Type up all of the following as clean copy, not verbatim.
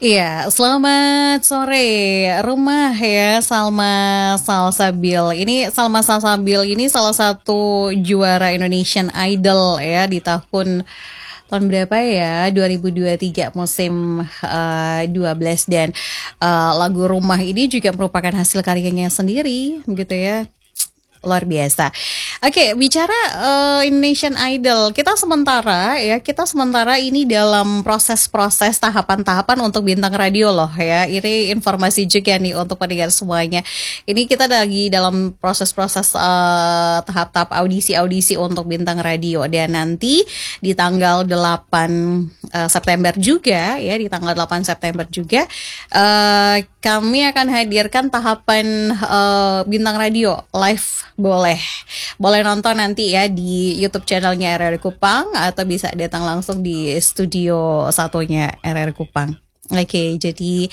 Iya, selamat sore rumah ya Salma Salsabil. Ini Salma Salsabil ini salah satu juara Indonesian Idol ya di tahun berapa ya? 2023 musim 12 dan lagu Rumah ini juga merupakan hasil karyanya sendiri gitu ya. Luar biasa. Oke, bicara Indonesian Idol, kita sementara ini dalam proses-proses tahapan-tahapan untuk bintang radio loh ya. Ini informasi juga nih untuk pendengar semuanya. Ini kita lagi dalam proses-proses tahap-tahap audisi-audisi untuk bintang radio dan nanti di tanggal 8 September juga ya, di tanggal 8 September juga kami akan hadirkan tahapan bintang radio live boleh nonton nanti ya di YouTube channelnya RRI Kupang atau bisa datang langsung di studio satunya RRI Kupang. Oke, jadi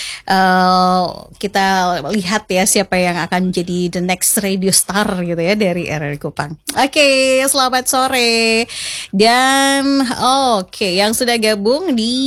kita lihat ya siapa yang akan jadi the next radio star gitu ya dari RRI Kupang. Oke, selamat sore. Dan yang sudah gabung di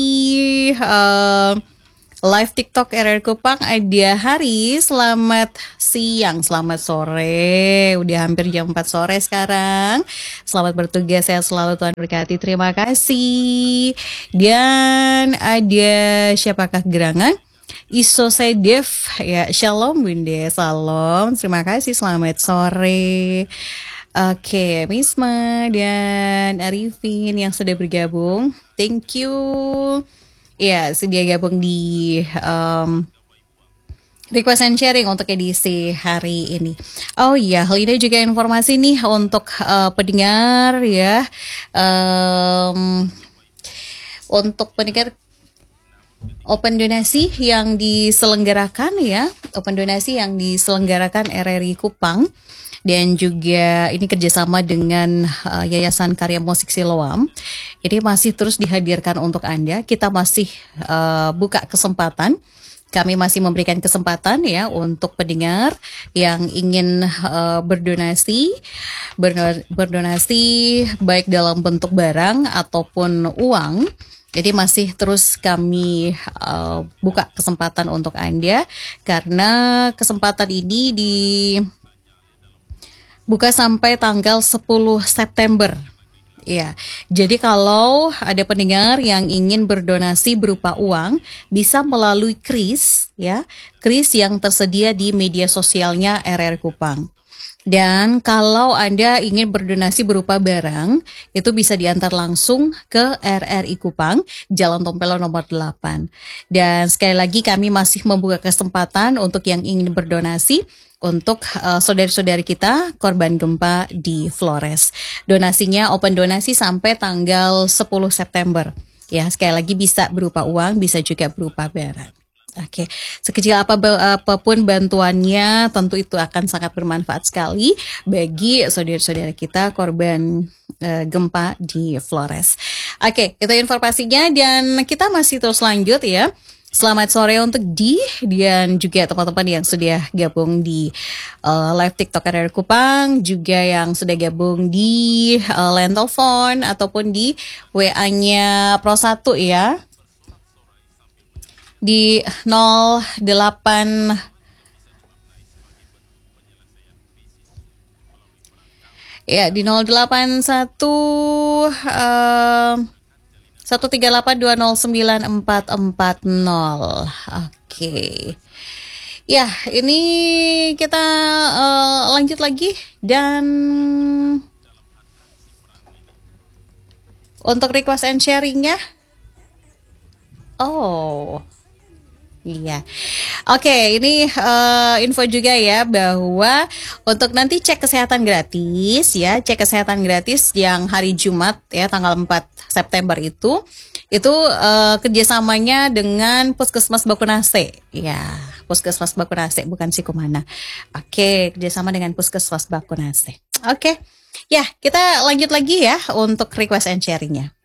live TikTok RR Kupang ada Hari, selamat siang, selamat sore, udah hampir jam 4 sore sekarang. Selamat bertugas, sehat selalu, Tuhan berkati, terima kasih. Dan ada siapakah gerangan? Iso Sedef, ya shalom Bunda, salam, terima kasih, selamat sore. Oke, Misma dan Arifin yang sudah bergabung, thank you. Ya, sedia gabung di request and sharing untuk edisi hari ini. Oh iya, hal ini juga informasi nih untuk pendengar ya. Untuk pendengar Open donasi yang diselenggarakan ya, Open donasi yang diselenggarakan RRI Kupang. Dan juga ini kerjasama dengan Yayasan Karya Musik Siloam. Ini masih terus dihadirkan untuk Anda. Kita masih buka kesempatan. Kami masih memberikan kesempatan ya untuk pendengar yang ingin berdonasi baik dalam bentuk barang ataupun uang. Jadi masih terus kami buka kesempatan untuk Anda karena kesempatan ini buka sampai tanggal 10 September. Ya, jadi kalau ada pendengar yang ingin berdonasi berupa uang, bisa melalui kris, ya, kris yang tersedia di media sosialnya RR Kupang. Dan kalau Anda ingin berdonasi berupa barang, itu bisa diantar langsung ke RRI Kupang, Jalan Tompelo nomor 8. Dan sekali lagi kami masih membuka kesempatan untuk yang ingin berdonasi untuk saudari-saudari kita korban gempa di Flores. Donasinya open donasi sampai tanggal 10 September. Ya, sekali lagi bisa berupa uang, bisa juga berupa barang. Oke, sekecil apapun bantuannya tentu itu akan sangat bermanfaat sekali bagi saudara-saudara kita korban gempa di Flores. Oke, itu informasinya dan kita masih terus lanjut ya. Selamat sore untuk dan juga teman-teman yang sudah gabung di live TikTok RR Kupang, juga yang sudah gabung di line telepon ataupun di WA-nya Pro 1 ya. Di 08 ya di 081 138209440. Oke. Ya, ini kita lanjut lagi dan untuk request and sharingnya. Oh. Iya, oke, ini info juga ya bahwa untuk nanti cek kesehatan gratis ya, cek kesehatan gratis yang hari Jumat ya tanggal 4 September itu kerjasamanya dengan Puskesmas Bakunase ya, Puskesmas Bakunase bukan Sikumana. Oke, kerjasama dengan Puskesmas Bakunase. Oke, ya kita lanjut lagi ya untuk request and sharingnya.